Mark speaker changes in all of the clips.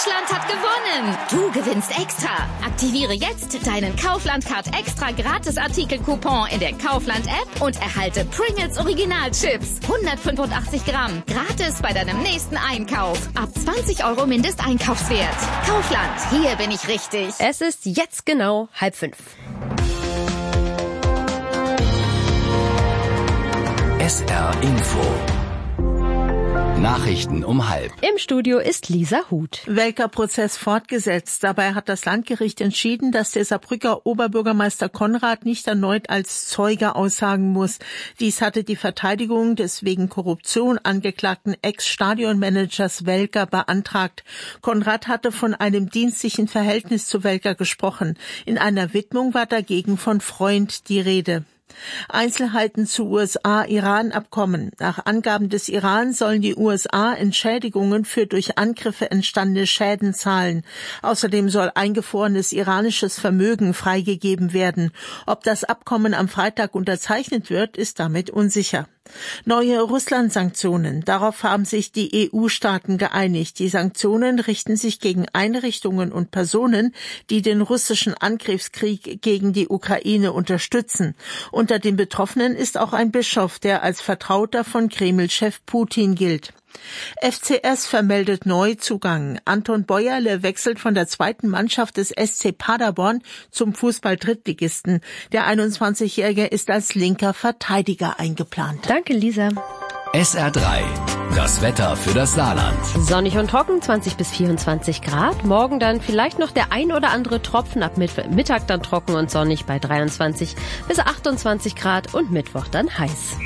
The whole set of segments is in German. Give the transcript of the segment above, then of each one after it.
Speaker 1: Russland hat gewonnen. Du gewinnst extra. Aktiviere jetzt deinen Kaufland-Card extra Gratis-Artikel-Coupon in der Kaufland-App und erhalte Pringles Original-Chips. 185 Gramm. Gratis bei deinem nächsten Einkauf. Ab 20 € Mindesteinkaufswert. Kaufland, hier bin ich richtig.
Speaker 2: Es ist jetzt genau 4:30.
Speaker 3: SR Info. Nachrichten um 4:30.
Speaker 2: Im Studio ist Lisa Huth.
Speaker 4: Welker-Prozess fortgesetzt. Dabei hat das Landgericht entschieden, dass der Saarbrücker Oberbürgermeister Konrad nicht erneut als Zeuge aussagen muss. Dies hatte die Verteidigung des wegen Korruption angeklagten Ex-Stadionmanagers Welker beantragt. Konrad hatte von einem dienstlichen Verhältnis zu Welker gesprochen. In einer Widmung war dagegen von Freund die Rede. Einzelheiten zu USA-Iran-Abkommen. Nach Angaben des Iran sollen die USA Entschädigungen für durch Angriffe entstandene Schäden zahlen. Außerdem soll eingefrorenes iranisches Vermögen freigegeben werden. Ob das Abkommen am Freitag unterzeichnet wird, ist damit unsicher. Neue Russland-Sanktionen. Darauf haben sich die EU-Staaten geeinigt. Die Sanktionen richten sich gegen Einrichtungen und Personen, die den russischen Angriffskrieg gegen die Ukraine unterstützen. Unter den Betroffenen ist auch ein Bischof, der als Vertrauter von Kreml-Chef Putin gilt. FCS vermeldet Neuzugang. Anton Bäuerle wechselt von der zweiten Mannschaft des SC Paderborn zum Fußball-Drittligisten. Der 21-Jährige ist als linker Verteidiger eingeplant.
Speaker 2: Danke, Lisa.
Speaker 3: SR3. Das Wetter für das Saarland.
Speaker 2: Sonnig und trocken, 20 bis 24 Grad. Morgen dann vielleicht noch der ein oder andere Tropfen, ab Mittag dann trocken und sonnig bei 23 bis 28 Grad und Mittwoch dann heiß.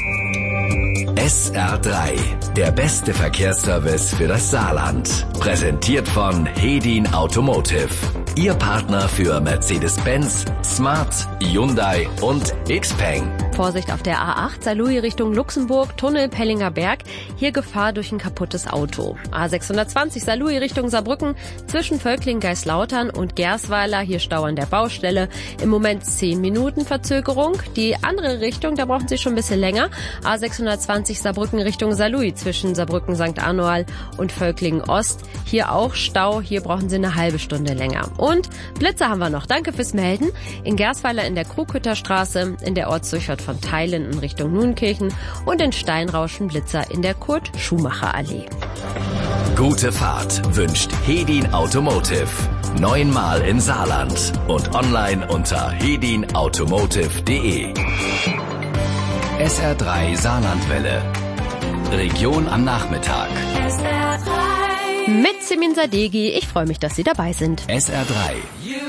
Speaker 3: SR3. Der beste Verkehrsservice für das Saarland. Präsentiert von Hedin Automotive. Ihr Partner für Mercedes-Benz, Smart, Hyundai und Xpeng.
Speaker 2: Vorsicht auf der A8, Saarlouis Richtung Luxemburg, Tunnel Pellinger Berg. Hier Gefahr durch ein kaputtes Auto. A620 Saarlouis Richtung Saarbrücken, zwischen Völkling-Geislautern und Gersweiler. Hier Stau an der Baustelle. Im Moment 10 Minuten Verzögerung. Die andere Richtung, da brauchen Sie schon ein bisschen länger. A620 Saarbrücken Richtung Saarlouis, zwischen Saarbrücken St. Arnoal und Völklingen Ost. Hier auch Stau. Hier brauchen Sie eine halbe Stunde länger. Und Blitze haben wir noch. Danke fürs Melden. In Gersweiler in der Krughütterstraße, in der Ortsdurchfahrt von Theilen in Richtung Nuenkirchen und in Steinrauschen Blitzer in der Kurt-Schumacher-Allee.
Speaker 3: Gute Fahrt wünscht Hedin Automotive. 9-mal im Saarland und online unter hedinautomotive.de. SR3 Saarlandwelle. Region am Nachmittag.
Speaker 2: Mit Simin Sadeghi. Ich freue mich, dass Sie dabei sind.
Speaker 3: SR3.